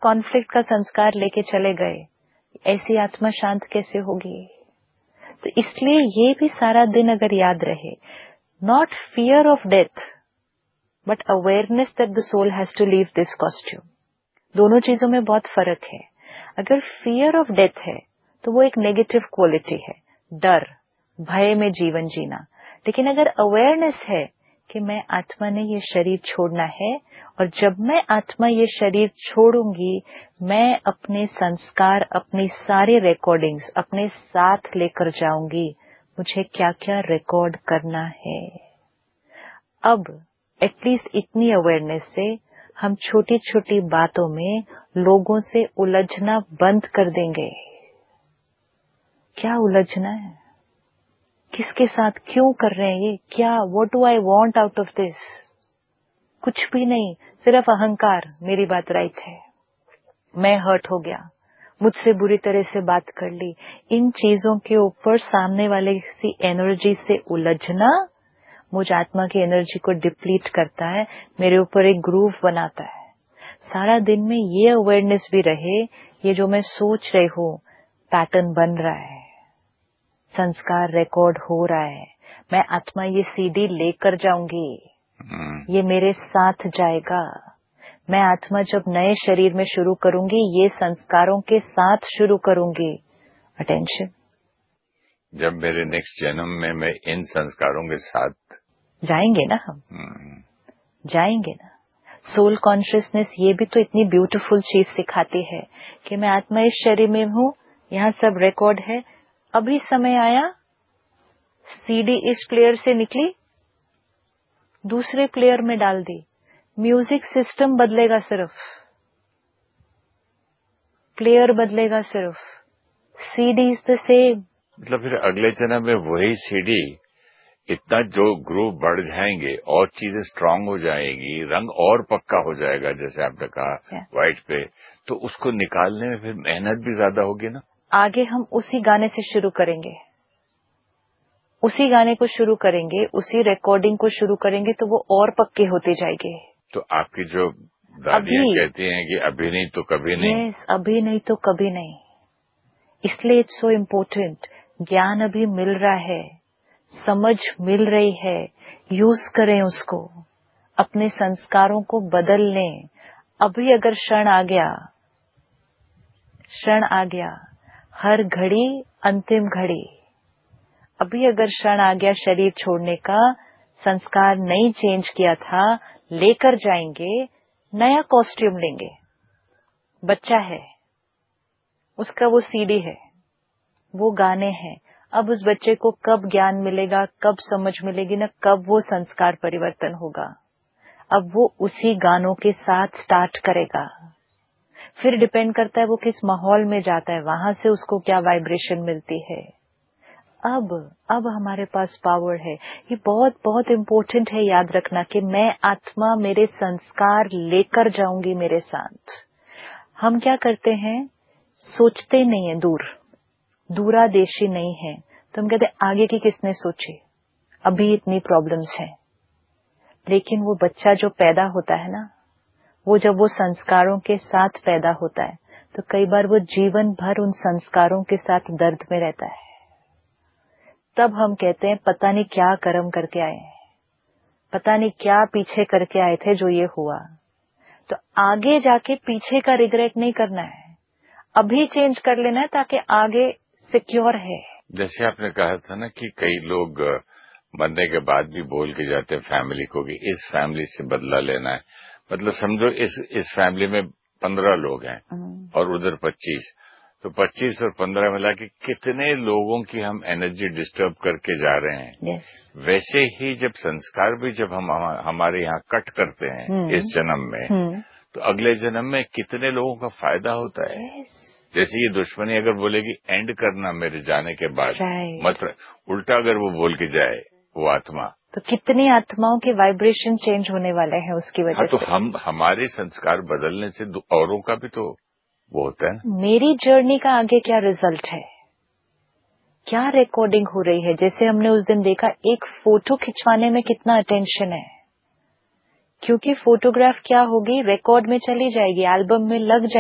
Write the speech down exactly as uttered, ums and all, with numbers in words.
Conflict का संस्कार लेके चले गए, ऐसी आत्मा शांत कैसे होगी? तो इसलिए ये भी सारा दिन अगर याद रहे, not fear of death but awareness that the soul has to leave this costume. दोनों चीजों में बहुत फर्क है। अगर फियर ऑफ डेथ है तो वो एक नेगेटिव क्वालिटी है, डर, भय में जीवन जीना। लेकिन अगर अवेयरनेस है कि मैं आत्मा ने ये शरीर छोड़ना है, और जब मैं आत्मा ये शरीर छोड़ूंगी, मैं अपने संस्कार, अपनी सारी रिकॉर्डिंग्स अपने साथ लेकर जाऊंगी, मुझे क्या क्या रिकॉर्ड करना है। अब एटलीस्ट इतनी अवेयरनेस से हम छोटी छोटी बातों में लोगों से उलझना बंद कर देंगे। क्या उलझना है? किसके साथ क्यों कर रहे हैं ये? क्या, what do I want out of this? कुछ भी नहीं, सिर्फ अहंकार, मेरी बात राइट है, मैं हर्ट हो गया, मुझसे बुरी तरह से बात कर ली। इन चीजों के ऊपर सामने वाले की एनर्जी से उलझना मुझ आत्मा की एनर्जी को डिप्लीट करता है, मेरे ऊपर एक ग्रूव बनाता है। सारा दिन में ये अवेयरनेस भी रहे, ये जो मैं सोच रही हूँ पैटर्न बन रहा है, संस्कार रिकॉर्ड हो रहा है, मैं आत्मा ये सीडी लेकर जाऊंगी, ये मेरे साथ जाएगा। मैं आत्मा जब नए शरीर में शुरू करूंगी, ये संस्कारों के साथ शुरू करूंगी। अटेंशन, जब मेरे नेक्स्ट जन्म में मैं इन संस्कारों के साथ जाएंगे ना, हम जाएंगे ना। सोल कॉन्शियसनेस ये भी तो इतनी ब्यूटीफुल चीज सिखाती है कि मैं आत्मा इस शरीर में हूँ, यहाँ सब रिकॉर्ड है, अभी समय आया, सीडी इस प्लेयर से निकली, दूसरे प्लेयर में डाल दी, म्यूजिक सिस्टम बदलेगा, सिर्फ प्लेयर बदलेगा, सिर्फ सीडी इज द सेम। मतलब फिर अगले जन्म में वही सीडी इतना जो ग्रुव बढ़ जाएंगे और चीजें स्ट्रांग हो जाएगी, रंग और पक्का हो जाएगा, जैसे आपने कहा व्हाइट पे, तो उसको निकालने में फिर मेहनत भी ज्यादा होगी ना। आगे हम उसी गाने से शुरू करेंगे, उसी गाने को शुरू करेंगे, उसी रिकॉर्डिंग को शुरू करेंगे, तो वो और पक्के होते जाएंगे। तो आपकी जो दादियां कहती हैं कि अभी नहीं तो कभी नहीं, yes, अभी नहीं तो कभी नहीं। इसलिए इट्स सो इम्पोर्टेंट, ज्ञान अभी मिल रहा है, समझ मिल रही है, यूज करें उसको, अपने संस्कारों को बदल लें। अभी अगर क्षण आ गया, क्षण आ गया, हर घड़ी अंतिम घड़ी, अभी अगर क्षण आ गया शरीर छोड़ने का, संस्कार नहीं चेंज किया था, लेकर जाएंगे, नया कॉस्ट्यूम लेंगे। बच्चा है, उसका वो सीडी है, वो गाने हैं। अब उस बच्चे को कब ज्ञान मिलेगा, कब समझ मिलेगी ना, कब वो संस्कार परिवर्तन होगा। अब वो उसी गानों के साथ स्टार्ट करेगा। फिर डिपेंड करता है वो किस माहौल में जाता है, वहां से उसको क्या वाइब्रेशन मिलती है। अब अब हमारे पास पावर है। ये बहुत बहुत इम्पोर्टेंट है याद रखना कि मैं आत्मा मेरे संस्कार लेकर जाऊंगी मेरे साथ। हम क्या करते हैं, सोचते नहीं है, दूर दूरादेशी नहीं है, तो हम कहते हैं आगे की किसने सोची, अभी इतनी प्रॉब्लम्स हैं। लेकिन वो बच्चा जो पैदा होता है ना, वो जब वो संस्कारों के साथ पैदा होता है, तो कई बार वो जीवन भर उन संस्कारों के साथ दर्द में रहता है। तब हम कहते हैं पता नहीं क्या कर्म करके आए हैं, पता नहीं क्या पीछे करके आए थे जो ये हुआ। तो आगे जाके पीछे का रिग्रेट नहीं करना है, अभी चेंज कर लेना है ताकि आगे सिक्योर है। जैसे आपने कहा था ना कि कई लोग मरने के बाद भी बोल के जाते हैं फैमिली को कि इस फैमिली से बदला लेना है। मतलब समझो इस इस फैमिली में पंद्रह लोग हैं और उधर पच्चीस, तो पच्चीस और पंद्रह मिला के कितने लोगों की हम एनर्जी डिस्टर्ब करके जा रहे हैं। yes. वैसे ही जब संस्कार भी जब हम हमारे यहाँ कट करते हैं hmm. इस जन्म में hmm. तो अगले जन्म में कितने लोगों का फायदा होता है। yes. जैसे ये दुश्मनी अगर बोलेगी एंड करना मेरे जाने के बाद, right. मत उल्टा अगर वो बोल के जाए वो आत्मा, तो कितनी आत्माओं के वाइब्रेशन चेंज होने वाले हैं उसकी वजह हाँ, तो से। हम हमारे संस्कार बदलने से औरों का भी तो वो होता है ना। मेरी जर्नी का आगे क्या रिजल्ट है, क्या रिकॉर्डिंग हो रही है। जैसे हमने उस दिन देखा, एक फोटो खिंचवाने में कितना अटेंशन है, क्योंकि फोटोग्राफ क्या होगी, रिकॉर्ड में चली जाएगी, एल्बम में लग जाएगी।